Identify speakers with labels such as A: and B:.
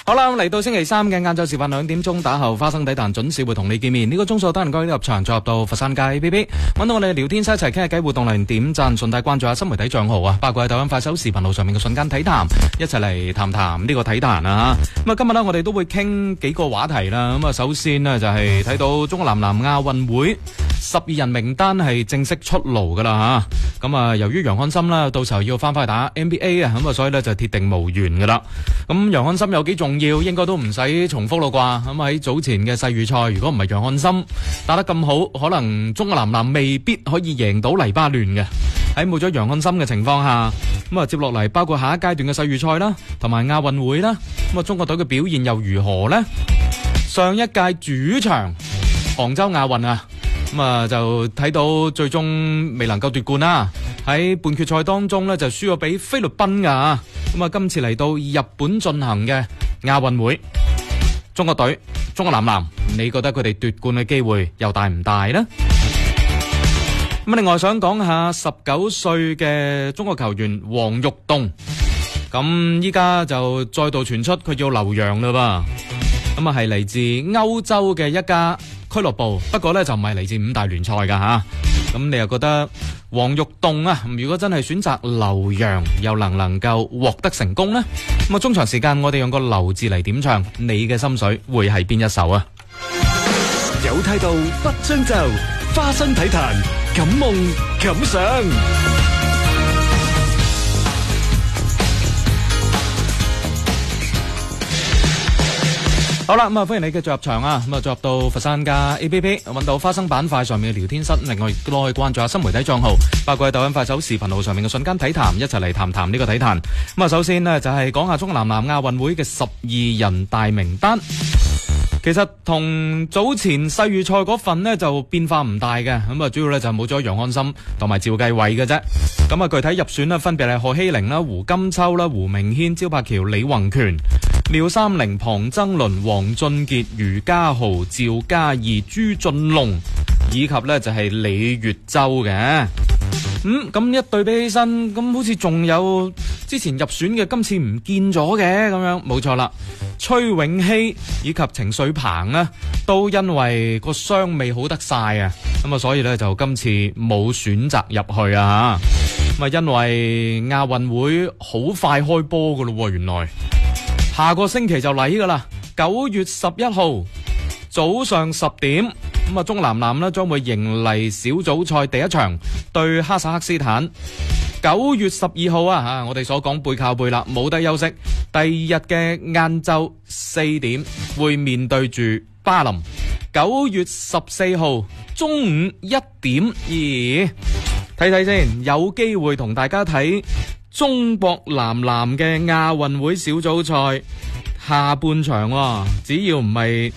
A: 好啦，嚟到星期三嘅晏晝時分2點鐘打後，花生體壇準時會同你見面。呢個鐘數單人歌入場，再入到佛山街 APP， 揾到我哋聊天室一齊傾下偈，活動嚟點讚，順帶關注下新媒體賬號啊，包括喺抖音、快手、視頻號上面嘅瞬間體壇，一齊嚟談談呢個體壇啊。咁啊，今日呢，我哋都會傾幾個話題啦。咁啊，首先呢，就係睇到中國男籃亞運會12人名單係正式出爐噶啦吓。咁啊，由於楊漢森啦，到時候要翻返去打 NBA 啊，咁啊，所以呢，就鐵定無緣噶啦。咁楊漢森有幾重要，應該都唔使重複咯啩。咁喺早前嘅世預賽，如果唔係楊漢森打得咁好，可能中國男籃未必可以贏到黎巴嫩嘅。喺冇咗楊漢森嘅情況下，咁啊接落嚟包括下一階段嘅世預賽啦，同埋亞運會啦，咁啊中國隊嘅表現又如何呢？上一屆主場杭州亞運啊，咁啊就睇到最終未能夠奪冠啦。喺半決賽當中呢，就輸咗俾菲律賓噶。咁啊今次嚟到日本進行嘅亞運會，中國隊、中國男籃，你覺得佢哋奪冠嘅機會又大唔大呢？咁另外想講下19歲嘅中國球員黃玉棟，咁依家就再度傳出佢要留洋啦噃。咁啊係嚟自歐洲嘅一家俱樂部，不過呢就唔係嚟自5大聯賽噶吓。咁你又覺得黃玉棟啊，如果真係選擇留洋，又能夠獲得成功呢？咁啊中場時間我哋用個留字嚟點唱，你嘅心水會係邊一首啊？
B: 有態度不將就，花生體壇感夢感想。
A: 好啦，咁啊歡迎你繼續入場啊！咁啊，再入到佛山家 APP， 揾到花生板塊上面嘅聊天室，另外亦都可以關注下新媒體賬號，包括喺抖音、快手、視頻號上面嘅瞬間體壇，一齊嚟談談呢個體壇。咁啊，首先呢，就係講下中國男籃亞運會嘅12人大名單。其實同早前世預賽嗰份呢就變化唔大嘅，咁啊主要呢就冇咗楊漢森同埋趙繼偉嘅啫。咁啊具體入選呢分別係賀希齡啦、胡金秋啦、胡明軒、焦柏橋、李宏權、廖三玲、龐曾倫、黃俊傑、余家豪、趙嘉義、朱俊龍以及呢就係李月洲嘅。咁一對比起身，咁好似仲有之前入選嘅今次唔見咗嘅咁樣，冇錯啦。崔永熙以及程瑞鵬呢，都因為個傷未好得晒啊，咁啊所以呢，就今次冇選擇入去啊。咁啊因為亞運會好快開波噶咯，原來下個星期就嚟噶啦，9月11號早上10點。咁啊，中男籃呢將會迎嚟小組賽第一場對哈薩克斯坦。9月12號啊，我哋所講背靠背啦，冇得休息。第二日嘅晏晝4點會面對住巴林。9月14號中午1點，咦？睇睇先，有機會同大家睇中國男籃嘅亞運會小組賽下半場喎，只要唔係